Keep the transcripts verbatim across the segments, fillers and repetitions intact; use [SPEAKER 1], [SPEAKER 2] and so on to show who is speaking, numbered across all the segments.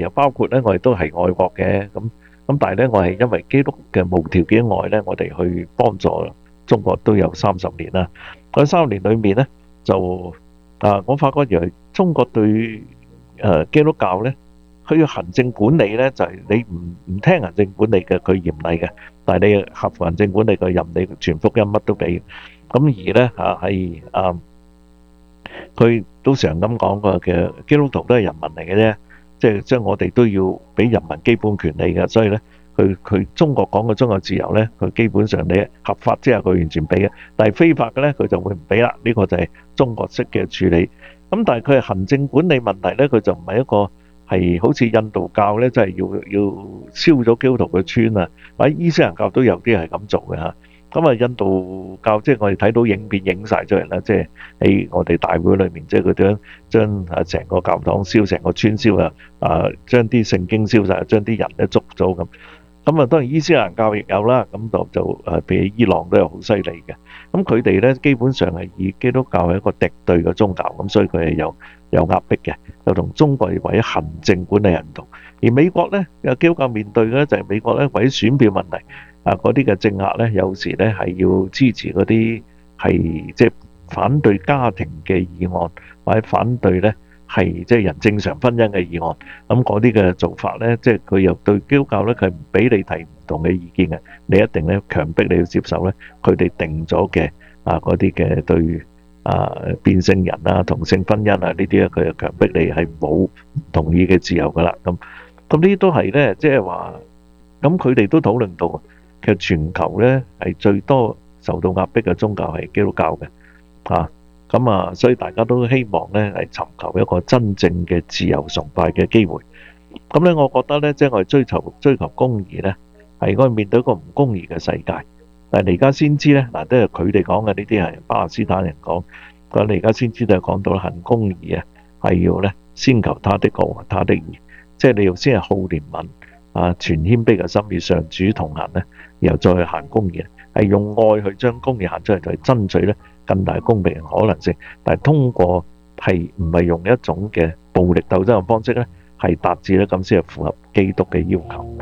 [SPEAKER 1] 又包括咧我哋都係愛國嘅，咁咁但係咧我係因為基督嘅無條件愛咧，我哋去幫助中國都有三十年啦。嗰三十年裏面咧就啊，我發覺原來中國對誒基督教咧，佢嘅行政管理咧就係你唔唔聽行政管理嘅，佢嚴厲嘅，但係你合乎行政管理佢任你傳福音乜都俾。咁而咧嚇係啊，佢都常咁講過嘅，基督徒都係人民嚟嘅啫，即係即係我哋都要俾人民基本權利嘅，所以咧佢佢中國講嘅中國自由咧，佢基本上你合法之後佢完全俾嘅，但係非法嘅咧佢就會唔俾啦。呢個就係中國式嘅處理。咁但係佢係行政管理問題咧，佢就唔係一個係好似印度教咧，即係要要燒咗基督徒嘅村啊，或者伊斯蘭教都有啲係咁做嘅嚇。咁啊，印度教即係我哋睇到影片影曬出嚟啦，即係喺我哋大會裏面，即係佢將將啊成個教堂燒，成個村燒啊，啊將啲聖經燒曬，將啲人咧捉咗咁。咁啊，當然伊斯蘭教亦有啦，咁就就誒比伊朗都有好犀利嘅。咁佢哋咧基本上係以基督教係一個敵對嘅宗教，咁所以佢係有有壓迫嘅，又同中國為咗行政管理係唔同。而美國咧，基督教面對嘅咧就係美國咧為咗選票問題。啊！嗰啲嘅政客咧，有時咧係要支持嗰啲係即係反對家庭嘅議案，或者反對咧係即係人正常婚姻嘅議案。咁嗰啲嘅做法咧，即係佢又對基督教咧，佢唔俾你提唔同嘅意見嘅，你一定咧強迫你要接受咧，佢哋定咗嘅啊嗰啲嘅對啊變性人啊、同性婚姻啊呢啲咧，佢就強迫你係冇唔同意嘅自由噶啦。咁咁呢啲都係咧，即係話咁佢哋都討論到。其實全球咧係最多受到壓迫嘅宗教係基督教嘅，嚇咁啊，所以大家都希望咧係尋求一個真正嘅自由崇拜嘅機會。咁咧，我覺得咧，即係我哋追求追求公義咧，係我哋面對一個唔公義嘅世界。但係你而家先知咧，嗱都係佢哋講嘅，呢啲係巴勒斯坦人講。咁你而家先知就係講到行公義啊，係要咧先求他的國、他的義，即係你要先係好憐憫啊，全謙卑嘅心與上主同行咧。然後再去行公義，係用愛去將公義行出嚟，就係爭取咧更大公平嘅可能性。但係通過係唔係用一種嘅暴力鬥爭嘅方式咧，係達至咧咁先係符合基督嘅要求。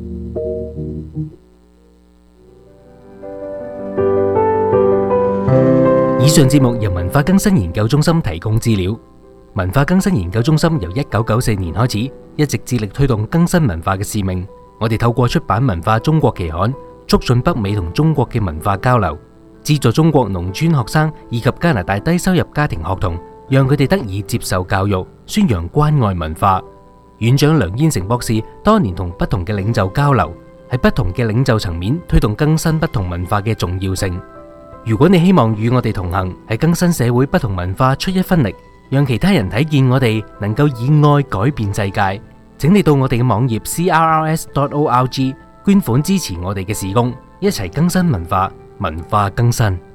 [SPEAKER 2] 以上節目由文化更新研究中心提供資料。文化更新研究中心由一九九四年開始，一直致力推動更新文化嘅使命。我哋透過出版文化中國期刊，促進北美同中國嘅文化交流，資助中國農村學生以及加拿大低收入家庭學童，讓佢哋得以接受教育，宣揚關愛文化。院長梁燕成博士多年同不同嘅領袖交流，喺不同嘅領袖層面推動更新不同文化嘅重要性。如果你希望與我哋同行，喺更新社會不同文化出一分力，讓其他人睇見我哋能夠以愛改變世界，請你到我哋嘅網頁 c r r s dot org 捐款支持我哋嘅事工，一齊更新文化，文化更新。